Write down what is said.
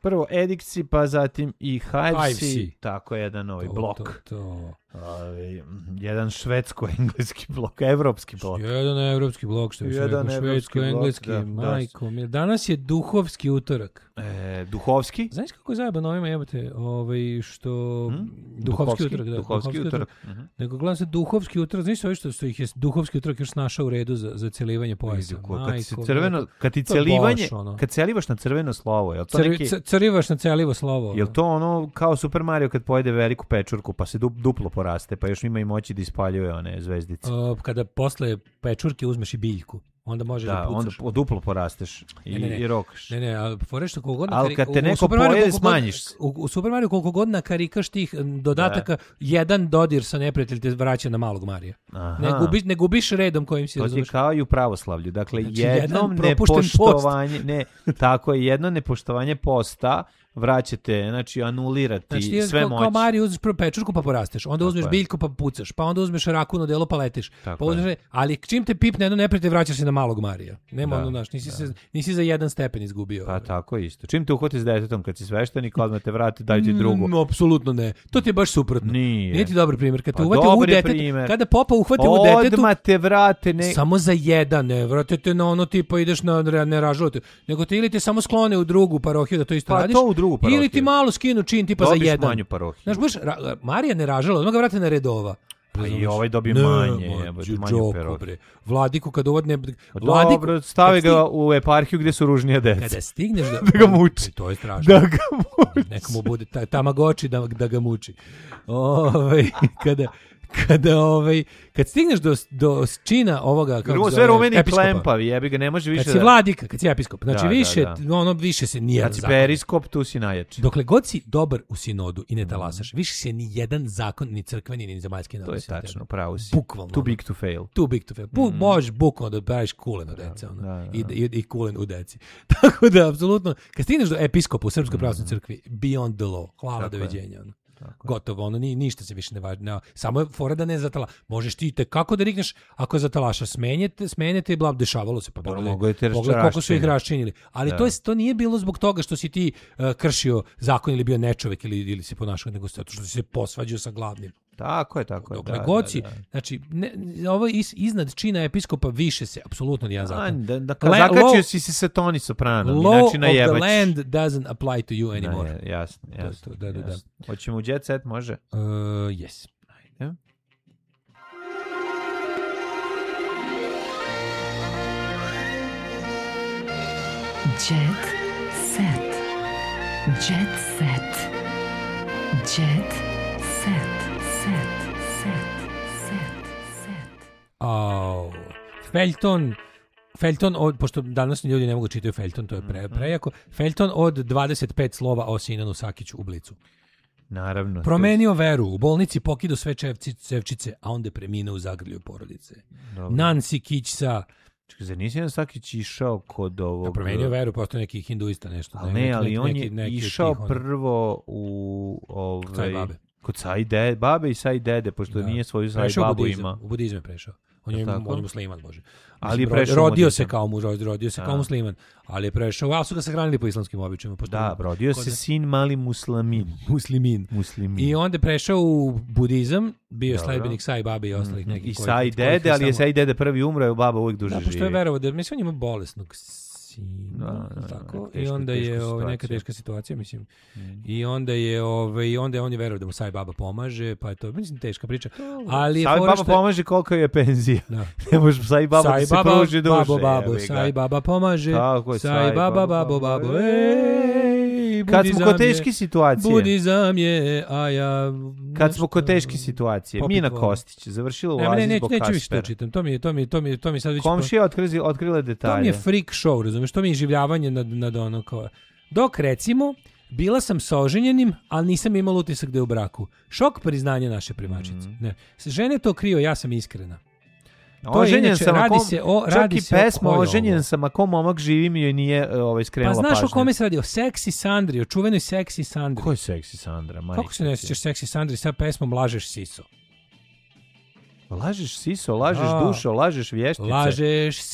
Prvo Ediksi, pa zatim i Hivesi. Tako je jedan blok. Jedan švedsko-engleski blok, evropski blok. Jedan evropski blok, što više rekao, švedsko-engleski, majko. Danas je duhovski utorak. Duhovski? Znaš kako je zajebano ovima jebate, što... Duhovski utorak, da. Duhovski utorak. Nego gledam se duhovski utorak, znaš ovi što ih je duhovski utorak još našao u redu za celivanje pojasa. Kad celivaš na crveno slovo, je li to Cerivaš na celivo slovo. Je li to ono kao Super Mario kad pojede veliku pečurku pa se duplo poraste, pa još ima i moći da ispaljuje one zvezdice? Kada posle pečurke uzmeš i biljku. Onda možeš da pucaš. Onda duplo porasteš i rokaš. Ali fore što koliko god... Ali kad te neko pojede, smanjiš. U Super Mario koliko god nakarikaš tih dodataka, jedan dodir sa neprijatelj te vraća na malog Marija. Ne gubiš redom kojim si razumeš. To je kao i u pravoslavlju. Dakle, jedno nepoštovanje... jedno nepoštovanje posta vraćate, znači anulirati sve moći. Kao Mario uzmeš prvo pečurku pa porasteš, onda uzmeš biljku pa pucaš, pa onda uzmeš rakuno delo pa letiš. Ali čim te pipne jedno neprijatelj, vraćaš se na malog Marija. Nema nisi za jedan stepen izgubio. Pa tako isto. Čim te uhvati s detetom kad si sveštenik, odmah te vrati, daju ti drugu. Apsolutno ne. To ti je baš suprotno. Nije ti dobar primjer. Kad te uhvati u detetu, kada popa uhvati u detetu, odmah te vrate. Samo za jedan, ne vrate te na ono tipa ideš na neražalote. Nego te ili te samo sklone u drugu parohiju da to isto radiš. Ili ti malo skinu čin tipa dobiš za jedan. Manju parohiju. Znaš, baš Marija ne ražala, odmah ga vrate na redova. Pa i ovaj dobije manje, manju parohiju. Vladiku kad uvodne... Dobro, stavi ga u eparhiju gdje su ružnija deca. Kada stigneš da ga muči. To je strašno. Da ga muči. Neka mu bude Tamagotchi da ga muči. Kad stigneš do čina ovoga kako sve rumeni plempavi, jebi ga, ne može više. Kad si vladika, kad si episkop, znači više se nije. Kad si periskop, tu si najjači. Dokle god si dobar u sinodu i ne talasaš, više se ni jedan zakon ni crkveni ni zemaljski ne odnosi. To je tačno, pravo si. Bukvalno. Too big to fail. Možeš bukvalno da praviš kulen od dece, i kulen u deci. Tako da apsolutno, kad stigneš do episkopa u Srpskoj pravoslavnoj crkvi, beyond the law. Hvala, doviđenja. Gotovo, ništa se više ne važi. Samo je fora da ne zatala. Možeš ti kako da rikneš ako zatalaša, smenjete i blab, dešavalo se, pa pogledaj koliko su ih raščinili. Ali to nije bilo zbog toga što si ti kršio zakon ili bio nečovek ili si ponašao, nego zato što si se posvađao sa glavnim. Tako je. Dokle god si, znači, ovo iznad čina episkopa više se, apsolutno nijedan zakon. Zakačio si se sa Toni Sopranom, inače na jebač. Law of the land doesn't apply to you anymore. Jasno. Hoćemo u Jet Set, može? Yes. Ajde. Jet Set. Jet Set. Jet Set. Felton pošto danas ljudi ne mogu čitati Felton, to je prejako. Felton od 25 slova o Sinanu Sakiću u Blicu. Naravno. Promenio veru, u bolnici pokido sve cevčice, a onda preminuo u zagrlju porodice. Nansi Kićsa. Čekaj, zar nisi jedan Sakić išao kod ovog... Promenio veru, postoje neki hinduista nešto. Ali on je išao prvo u... Kod babe i Sai dede, pošto nije svoju Sai babu ima. U budizmu je prešao. On je musliman, bože. Ali je prešao rodio se kao musliman, ali je prešao, ali su ga sahranili po islamskim običajima. Rodio se sin mali muslimin. I onda je prešao u budizam, bio sledbenik Sai babe i ostalih nekih. I Sai dede, ali je Sai dede prvi umro, je baba uvijek duže živi. Pošto je verovao da on ima bolesnog tako, i onda je neka teška situacija, mislim. I onda je on je verovao da mu Sai baba pomaže, pa je to, mislim, teška priča. Ali Sai baba pomaže koliko je penzija. Ne može Sai baba da se pruži duše. Sai baba pomaže. Sai baba, babo, kad smo kod teške situacije. Budizam je, kad smo kod teške situacije. Mina Kostić završila u Aziji zbog Kaspera. Neću više to čitam. To mi sad već... Komšija otkrila detalje. To mi je freak show, razumiješ? To mi je življavanje nad ono kao... Dok recimo, bila sam sa oženjenim, ali nisam imala utisak da je u braku. Šok priznanja naše primačice. Ne. Žene to krio, ja sam iskrena. Oženjen sam, čak i pesma Oženjen sam, ako momak živi mi joj nije skrenula pažnje. Pa znaš o kome se radi? O Seksi Sandri, o čuvenoj Seksi Sandri. Ko je Seksi Sandra? Kako se ne sjećaš Seksi Sandri sa pesmom Lažeš siso? Lažeš siso, lažeš dušo, lažeš vještice. Lažeš